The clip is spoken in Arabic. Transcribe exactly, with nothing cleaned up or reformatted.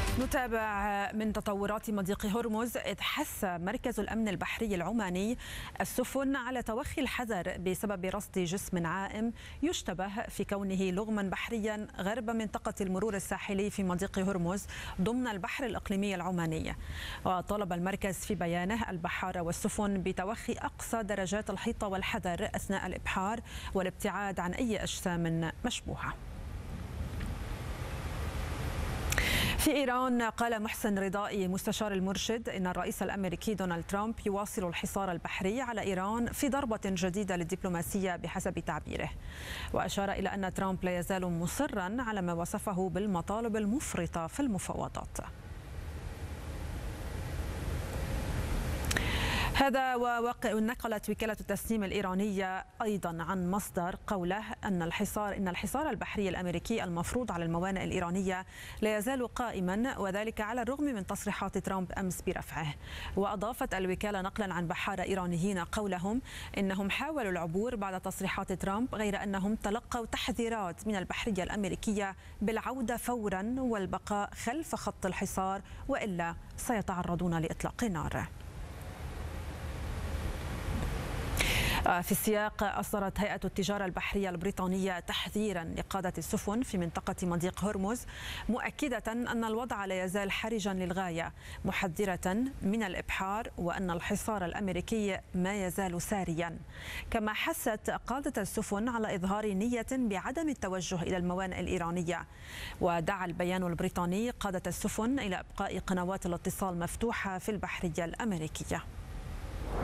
نتابع من تطورات مضيق هرمز، إذ حث مركز الأمن البحري العماني السفن على توخي الحذر بسبب رصد جسم عائم يشتبه في كونه لغما بحريا غرب منطقة المرور الساحلي في مضيق هرمز ضمن البحر الإقليمي العماني. وطلب المركز في بيانه البحارة والسفن بتوخي أقصى درجات الحيطة والحذر أثناء الإبحار والابتعاد عن أي أجسام مشبوهة. في إيران، قال محسن رضائي مستشار المرشد إن الرئيس الأمريكي دونالد ترامب يواصل الحصار البحري على إيران في ضربة جديدة للدبلوماسية بحسب تعبيره، وأشار إلى أن ترامب لا يزال مصرا على ما وصفه بالمطالب المفرطة في المفاوضات. هذا وواقع. نقلت وكالة التسنيم الإيرانية أيضا عن مصدر قوله أن الحصار إن الحصار البحري الأمريكي المفروض على الموانئ الإيرانية لا يزال قائما، وذلك على الرغم من تصريحات ترامب أمس برفعه. وأضافت الوكالة نقلا عن بحارة إيرانيين قولهم إنهم حاولوا العبور بعد تصريحات ترامب، غير أنهم تلقوا تحذيرات من البحرية الأمريكية بالعودة فورا والبقاء خلف خط الحصار، وإلا سيتعرضون لإطلاق النار. في السياق، أصدرت هيئة التجارة البحرية البريطانية تحذيرا لقادة السفن في منطقة مضيق هرمز، مؤكدة أن الوضع لا يزال حرجا للغاية، محذرة من الإبحار وأن الحصار الأمريكي ما يزال ساريا. كما حثت قادة السفن على إظهار نية بعدم التوجه إلى الموانئ الإيرانية. ودعا البيان البريطاني قادة السفن إلى إبقاء قنوات الاتصال مفتوحة في البحرية الأمريكية.